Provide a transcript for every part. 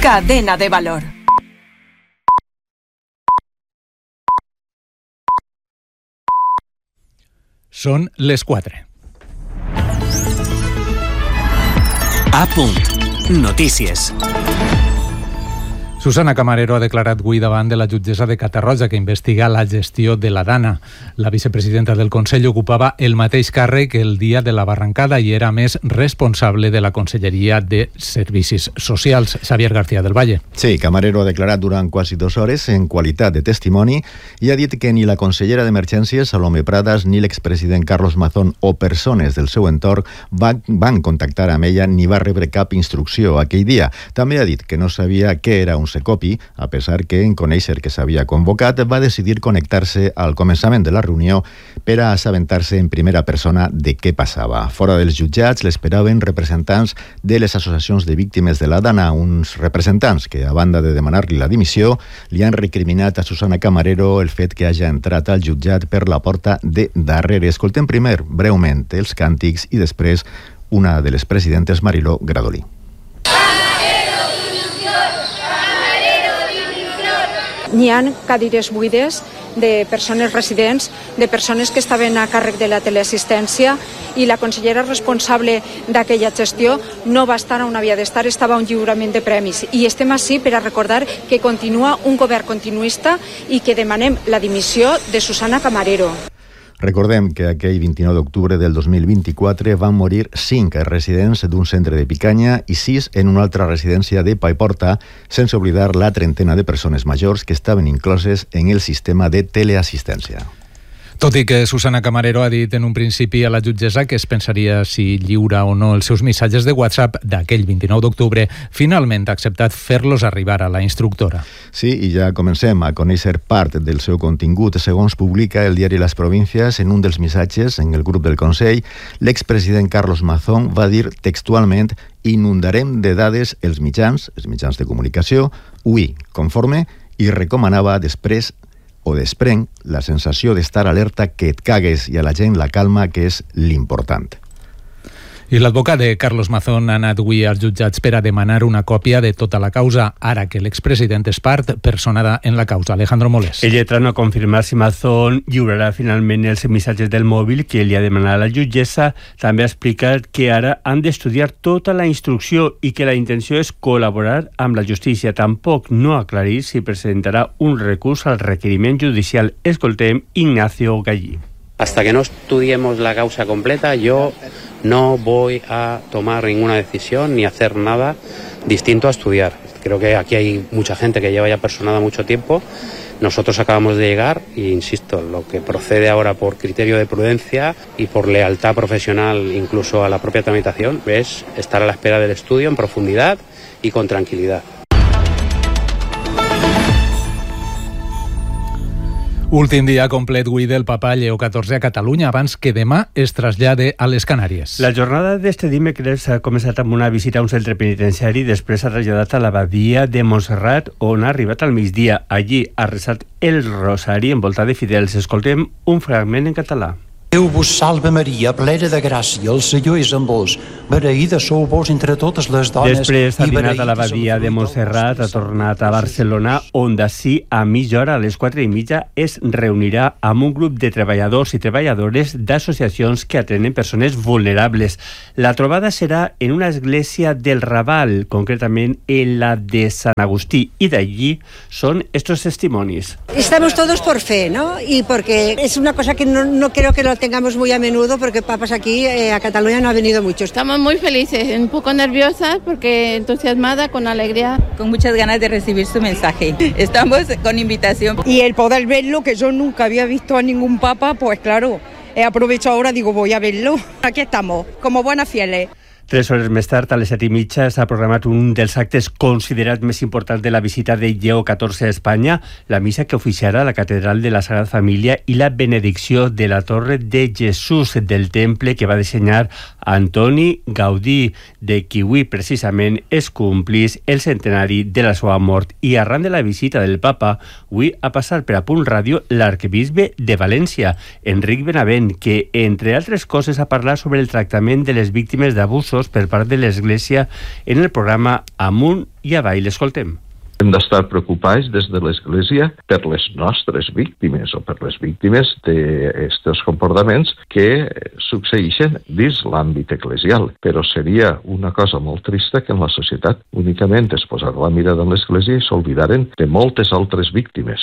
Cadena de valor. Són les 4. A punt. Notícies. Susana Camarero ha declarat avui davant de la jutgessa de Catarroja que investiga la gestió de la Dana. La vicepresidenta del Consell ocupava el mateix càrrec el dia de la barrancada i era més responsable de la Conselleria de Servicis Socials. Xavier García del Valle. Sí, Camarero ha declarat durant quasi 2 hores en qualitat de testimoni i ha dit que ni la consellera d'Emergències, Salomé Pradas, ni l'expresident Carlos Mazón o persones del seu entorn van contactar amb ella ni va rebre cap instrucció aquell dia. També ha dit que no sabia què era un Secopi, a pesar que en conèixer que s'havia convocat va decidir connectar-se al començament de la reunió per a assabentar-se en primera persona de què passava. Fora dels jutjats l'esperaven representants de les associacions de víctimes de la Dana, uns representants que, a banda de demanar-li la dimissió, li han recriminat a Susana Camarero el fet que hagi entrat al jutjat per la porta de darrere. Escoltem primer, breument, els càntics i després una de les presidentes, Mariló Gradolí. N'hi ha cadires buides de persones residents, de persones que estaven a càrrec de la teleassistència i la consellera responsable d'aquella gestió no va estar on havia d'estar, estava a un lliurament de premis. I estem ací per a recordar que continua un govern continuista i que demanem la dimissió de Susana Camarero. Recordem que aquell 29 d'octubre del 2024 van morir 5 residents d'un centre de Picanya i 6 en una altra residència de Paiporta, sense oblidar la trentena de persones majors que estaven incloses en el sistema de teleassistència. Tot i que Susana Camarero ha dit en un principi a la jutgessa que es pensaria si lliura o no els seus missatges de WhatsApp d'aquell 29 d'octubre, finalment ha acceptat fer-los arribar a la instructora. Sí, i ja comencem a conèixer part del seu contingut. Segons publica el diari Las Provincias, en un dels missatges en el grup del Consell, l'expresident Carlos Mazón va dir textualment: inundarem de dades els mitjans de comunicació, ui, conforme, i recomanava després o desprèn la sensació d'estar alerta que et cagues i a la gent la calma, que és l'important. I l'advocat de Carlos Mazón ha anat avui als jutjats per a demanar una còpia de tota la causa, ara que l'expresident és part personada en la causa. Alejandro Molés. El lletrat no ha confirmat si Mazón lliurarà finalment els missatges del mòbil que li ha demanat la jutgessa. També ha explicat que ara han d'estudiar tota la instrucció i que la intenció és col·laborar amb la justícia. Tampoc no ha aclarit si presentarà un recurs al requeriment judicial. Escoltem Ignacio Gallí. Hasta que no estudiemos la causa completa, yo no voy a tomar ninguna decisión ni hacer nada distinto a estudiar. Creo que aquí hay mucha gente que lleva ya personada mucho tiempo. Nosotros acabamos de llegar e, insisto, lo que procede ahora por criterio de prudencia y por lealtad profesional incluso a la propia tramitación es estar a la espera del estudio en profundidad y con tranquilidad. Últim dia complet avui del papa Lleó XIV a Catalunya abans que demà es trasllade a les Canàries. La jornada d'este dimecres ha començat amb una visita a un centre penitenciari i després ha traslladat a l'abadia de Montserrat, on ha arribat al migdia. Allí ha resat el rosari envoltat de fidels. Escoltem un fragment en català. Déu vos salve Maria, plena de gràcia, el Senyor és amb vos. Beneïda sou vos entre totes les dones. Després ha dinat a l'abadia de Montserrat, ha tornat a Barcelona, on d'ací a mitja hora, a les 4:30, es reunirà amb un grup de treballadors i treballadores d'associacions que atenen persones vulnerables. La trobada serà en una església del Raval, concretament en la de Sant Agustí, i d'allí són estos testimonis. Estamos todos por fe, ¿no? Y porque es una cosa que no creo que lo tengamos muy a menudo, porque papas aquí a Cataluña no ha venido mucho. Estamos muy felices, un poco nerviosas porque entusiasmada, con alegría. Con muchas ganas de recibir su mensaje. Estamos con invitación. Y el poder verlo, que yo nunca había visto a ningún papa, pues claro, he aprovechado ahora, digo, voy a verlo. Aquí estamos, como buenas fieles. 3 hores més tard, a les 7:30, s'ha programat un dels actes considerats més importants de la visita de Lleó XIV a Espanya, la missa que oficiarà a la Catedral de la Sagrada Família i la benedicció de la Torre de Jesús del temple que va dissenyar Antoni Gaudí, de qui avui precisament es complís el centenari de la seva mort. I arran de la visita del papa, avui ha passat per a Punt Ràdio l'arquebisbe de València, Enric Benavent, que, entre altres coses, ha parlat sobre el tractament de les víctimes d'abusos recursos per part de l'Església en el programa Amunt i Avall. Escoltem. Hem d'estar preocupats des de l'Església per les nostres víctimes o per les víctimes d'aquests comportaments que succeeixen dins l'àmbit eclesial. Però seria una cosa molt trista que en la societat únicament es posara la mirada en l'Església i s'oblidaren de moltes altres víctimes.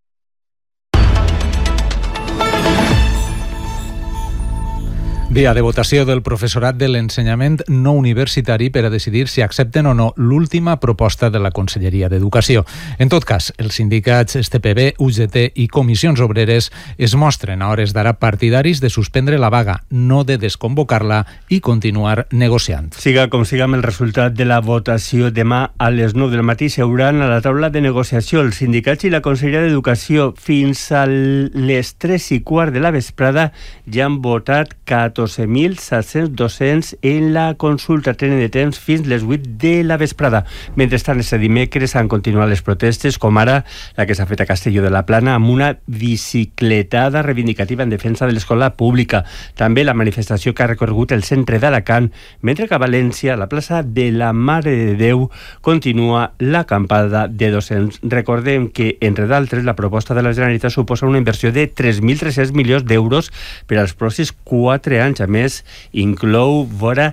Dia de votació del professorat de l'ensenyament no universitari per a decidir si accepten o no l'última proposta de la Conselleria d'Educació. En tot cas, els sindicats STPB, UGT i Comissions Obreres es mostren a hores d'ara partidaris de suspendre la vaga, no de desconvocar-la i continuar negociant. Siga com siga amb el resultat de la votació, demà a les 9 del matí seuran a la taula de negociació els sindicats i la Conselleria d'Educació. Fins a les 3:15 de la vesprada ja han votat 14.700 docents en la consulta. Tenen de temps fins les 8 de la vesprada. Mentrestant, este dimecres han continuat les protestes, com ara la que s'ha fet a Castelló de la Plana, amb una bicicletada reivindicativa en defensa de l'escola pública. També la manifestació que ha recorregut el centre d'Alacant, mentre que a València, a la plaça de la Mare de Déu, continua l'acampada de docents. Recordem que, entre d'altres, la proposta de la Generalitat suposa una inversió de 3.300 milions d'euros per als pròxims 4 anys. A més, inclou vora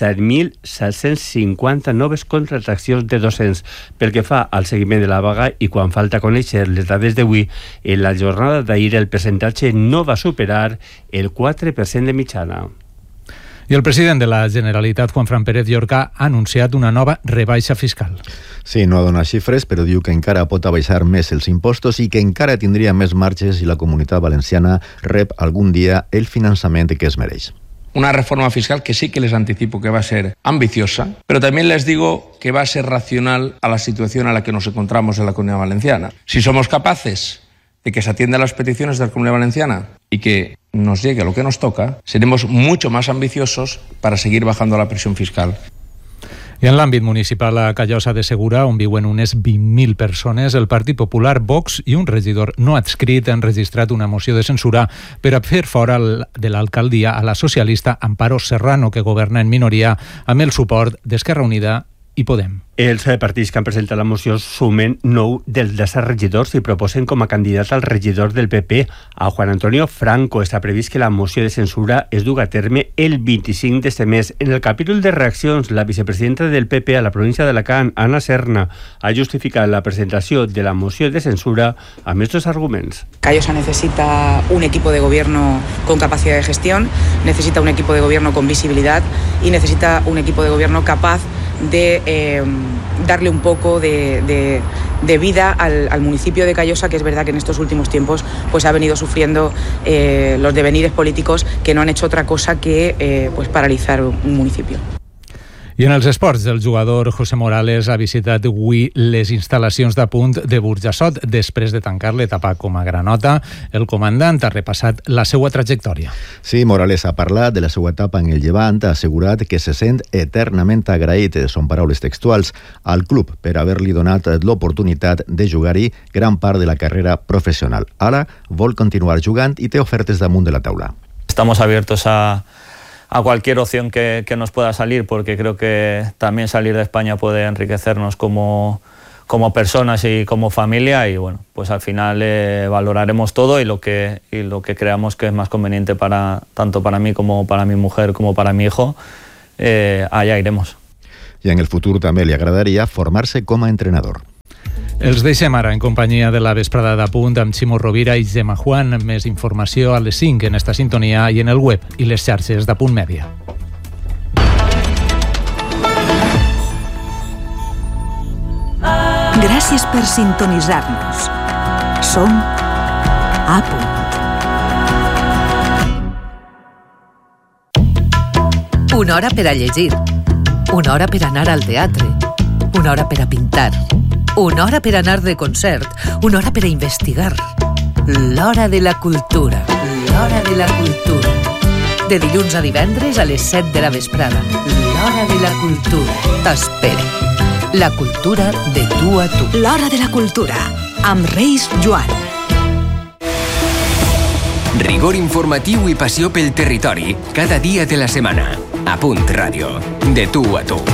7.750 noves contractacions de docents. Pel que fa al seguiment de la vaga i quan falta conèixer les dades d'avui, en la jornada d'ahir el percentatge no va superar el 4% de mitjana. I el president de la Generalitat, Juanfran Pérez Llorca, ha anunciat una nova rebaixa fiscal. Sí, no dona xifres, però diu que encara pot abaixar més els impostos i que encara tindria més marges si la Comunitat Valenciana rep algun dia el finançament que es mereix. Una reforma fiscal que sí que les anticipo que va a ser ambiciosa, pero también les digo que va a ser racional a la situación a la que nos encontramos en la Comunidad Valenciana. Si somos capaces de que se atiendan las peticiones de la Comunidad Valenciana y que nos llegue lo que nos toca, seremos mucho más ambiciosos para seguir bajando la presión fiscal. I en l'àmbit municipal a Callosa de Segura, on viuen unes 20.000 persones, el Partit Popular, Vox i un regidor no adscrit han registrat una moció de censura per a fer fora de l'alcaldia a la socialista Amparo Serrano, que governa en minoria amb el suport d'Esquerra Unida i Podem. Els partits que han presentat la moció sumen 9 dels 10 regidors i proposen com a candidat al regidor del PP a Juan Antonio Franco. Està previst que la moció de censura es duga a terme el 25 d'este mes. En el capítol de reaccions, la vicepresidenta del PP a la província d'Alacant, Anna Serna, ha justificat la presentació de la moció de censura amb estos arguments. Callosa necesita un equipo de gobierno con capacidad de gestión, necesita un equipo de gobierno con visibilidad y necesita un equipo de gobierno capaz de darle un poco de vida al municipio de Callosa, que es verdad que en estos últimos tiempos pues ha venido sufriendo los devenires políticos que no han hecho otra cosa que pues paralizar un municipio. I en els esports, el jugador José Morales ha visitat avui les instal·lacions d'Apunt de Burjassot. Després de tancar l'etapa com a granota, el comandant ha repassat la seva trajectòria. Sí, Morales ha parlat de la seva etapa en el Llevant, ha assegurat que se sent eternament agraït, són paraules textuals, al club per haver-li donat l'oportunitat de jugar-hi gran part de la carrera professional. Ara vol continuar jugant i té ofertes damunt de la taula. Estamos abiertos a cualquier opción que nos pueda salir, porque creo que también salir de España puede enriquecernos como personas y como familia, y bueno, pues al final valoraremos todo y lo que creamos que es más conveniente tanto para mí como para mi mujer como para mi hijo, allá iremos. I en el futur també li agradaria formar-se com a entrenador. Els deixem ara en companyia de la vesprada d'Apunt amb Ximo Rovira i Gemma Juan. Més informació a les 5 en esta sintonia i en el web i les xarxes d'Apunt Mèdia. Gràcies per sintonitzar-nos. Som Apunt. Una hora per a llegir, una hora per anar al teatre, una hora per a pintar, una hora per anar de concert, una hora per a investigar. L'Hora de la Cultura. L'Hora de la Cultura. De dilluns a divendres a les 7 de la vesprada. L'Hora de la Cultura. T'espera. La cultura de tu a tu. L'Hora de la Cultura, amb Reis Joan. Rigor informatiu i passió pel territori, cada dia de la setmana. A Punt Ràdio. De tu a tu.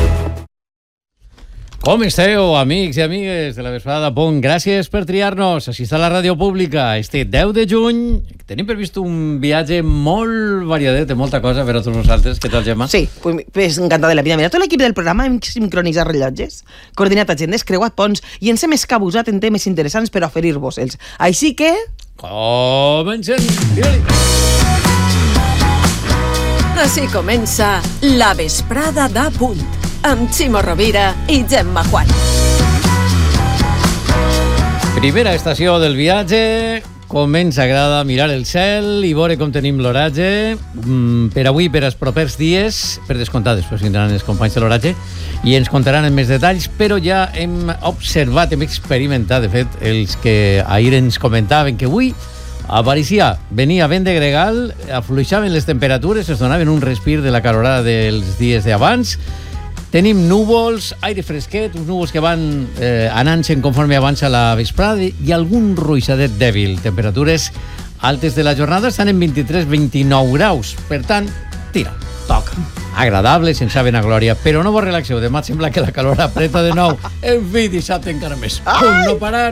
Com esteu, amics i amigues de la vesprada Punt? Gràcies per triar-nos. Així està la ràdio pública. Este 10 de juny tenim previst un viatge molt variadet, de molta cosa per a tots nosaltres. Què tal, Gemma? Sí, pues encantada de la vida. Mira, tot l'equip del programa hem sincronitzat rellotges, coordinat agendes, creuat ponts i ens hem escabusat en temes interessants per oferir-vos-els. Així que... Comencem! Així comença la vesprada d'A Punt, amb Ximo Rovira i Gemma Juan. Primera estació del viatge. Com ens agrada mirar el cel i veure com tenim l'oratge. Per avui, per als propers dies, per descomptat, després vindran els companys de l'oratge i ens contaran en més detalls, però ja hem observat, hem experimentat, de fet, els que ahir ens comentaven que avui apareixia, venia vent de gregal, afluixaven les temperatures, es donaven un respir de la calorada dels dies d'abans. Tenim núvols, aire fresquet, uns núvols que van anant-se'n conforme avança la vesprada i algun ruixadet dèbil. Temperatures altes de la jornada estan en 23-29 graus. Per tant, tira, toca. Agradable, sense glòria, però no vos relaxeu. Demà sembla que la calor apreta de nou. En fi, dissabte encara més. Punt, no parar.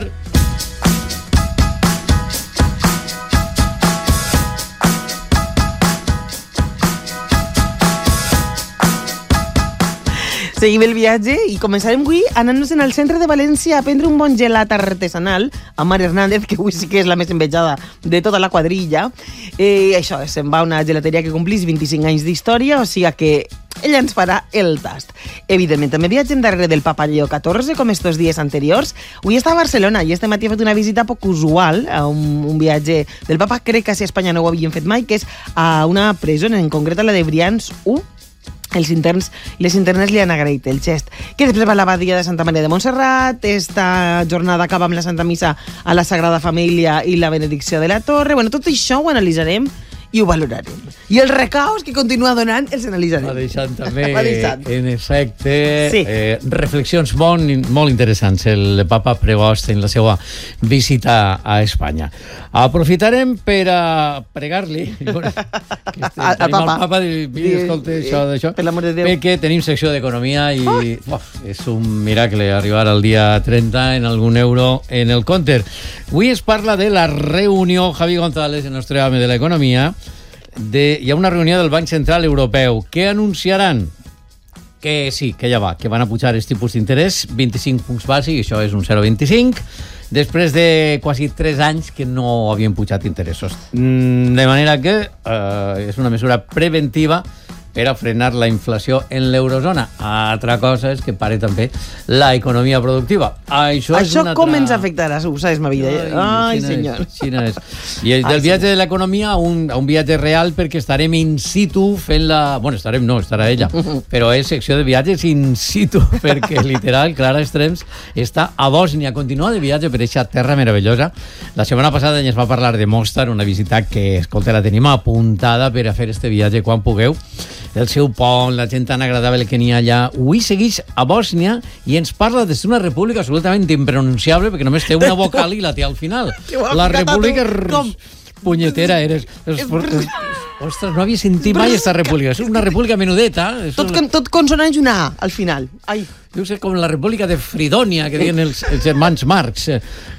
Seguim el viatge i començarem avui anant-nos al centre de València a prendre un bon gelat artesanal amb Mar Hernández, que avui sí que és la més envejada de tota la quadrilla. Això, se'n va a una gelateria que complís 25 anys d'història, o sigui que ella ens farà el tast. Evidentment, també viatgem darrere del Papa Lleó XIV, com estos dies anteriors. Avui està a Barcelona i este matí ha fet una visita poc usual, a un viatge del Papa, crec que a Espanya no ho havien fet mai, que és a una presó, en concret a la de Brians 1. Els interns i les internes li han agraït el gest. Que després va a l'abadia de Santa Maria de Montserrat, esta jornada acaba amb la Santa Missa a la Sagrada Família i la benedicció de la Torre. Bueno, tot això ho analitzarem i ho valorarem. I els recaus que continua donant els analitzarem. Va deixant també, en efecte, sí. Reflexions molt interessants el Papa Pregost en la seva visita a Espanya. Aprofitarem per a pregar-li al Papa escolta això, per l'amor de Déu, perquè tenim secció d'economia i és un miracle arribar al dia 30 en algun euro en el compte. Avui es parla de la reunió, Javi González, el nostre home de l'economia, hi ha una reunió del Banc Central Europeu. Què anunciaran? Que sí, que ja va, que van a pujar els tipus d'interès, 25 punts bàsics, això és un 0,25, després de quasi 3 anys que no havien pujat interessos. De manera que és una mesura preventiva per a frenar la inflació en l'eurozona. Altra cosa és que pare també la economia productiva. Això com ens afectarà, ho saps, ma vida? Ai, senyor. I del viatge de l'economia a un viatge real, perquè estarem in situ fent la... Bueno, estarà ella, però és secció de viatges in situ, perquè literal, Clara Estrems està a Bòsnia, continua de viatge per aquesta terra meravellosa. La setmana passada ja es va parlar de Mostar, una visita que, escolta, la tenim apuntada per a fer este viatge quan pugueu. El seu pont, la gent tan agradable que n'hi ha allà. Avui segueix a Bòsnia i ens parla d'una república absolutament impronunciable, perquè només té una vocal i la té al final. La república... Punyetera eres. Ostres, no havia sentit mai aquesta república. És una república menudeta. Tot consonant una A al final. Ai. Deu ser com la república de Fridònia, que diuen els germans Marx.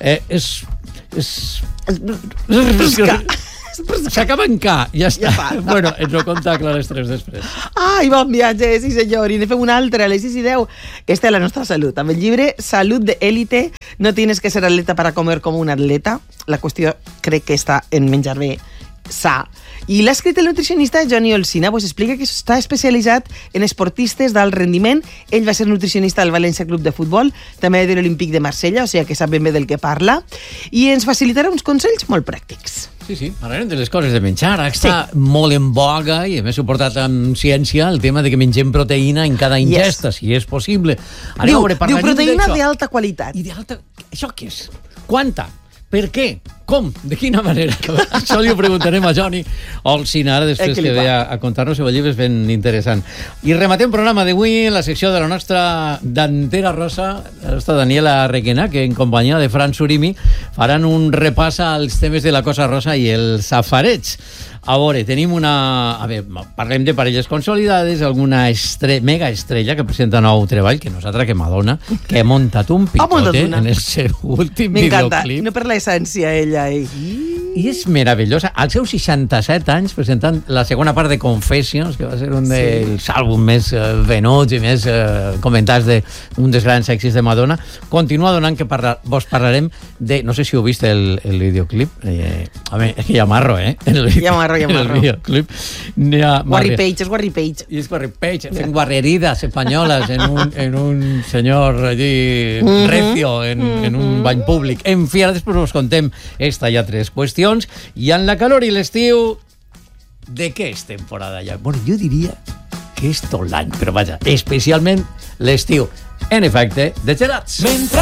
S'acaba en K, ja està. Bueno, ens ho conta Clara Estrems després. Ai, bon viatge, sí senyor. I ne fem un altre a les 6:10. Esta és la nostra salut. Amb el llibre Salut de élite, no tienes que ser atleta para comer como un atleta. La qüestió crec que està en menjar bé sa. I l'ha escrit el nutricionista Johnny Olsina, pues explica que està especialitzat en esportistes d'alt rendiment. Ell va ser nutricionista del València Club de Futbol, també de l'Olímpic de Marsella, o sigui que sap ben bé del que parla, i ens facilitarà uns consells molt pràctics. Sí, parlarem de les coses de menjar. Està molt en boga i a més suportat amb ciència el tema de que mengem proteïna en cada ingesta, si és possible. Diu proteïna d'alta qualitat. I d'alta... Això què és? Quanta? Per què? Com? De quina manera? Això li ho preguntarem a Johnny Olsina, ara després que ve a contar-nos el llibre, és ben interessant. I rematem programa d'avui en la secció de la nostra dantera rosa, la nostra Daniela Requena, que en companyia de Fran Surimi faran un repàs als temes de la Cosa Rosa i el safareig. A veure, tenim una... A veure, parlem de parelles consolidades, alguna mega estrella que presenta nou treball, que no és altra que Madonna, que ha muntat un picote en el seu últim videoclip. M'encanta, no per l'essència, ella. I és meravellosa. Als seus 67 anys, presentant la segona part de Confessions, que va ser un dels àlbums més venuts i més comentats d'un dels grans èxits de Madonna, continua donant que vos parlarem de... No sé si heu vist el videoclip. A veure, és que hi ha marro, Hi ha marro. El videoclip. Warry Page, és Warry Page. I és Warry Page, fent guarreridas espanyoles en un senyor allí recio, en un bany públic. En fi, ara després us contem esta i altres qüestions. I en la calor i l'estiu, de què és temporada ja? Bueno, jo diria que és tot l'any, però vaja, especialment l'estiu. En efecte, de gelats.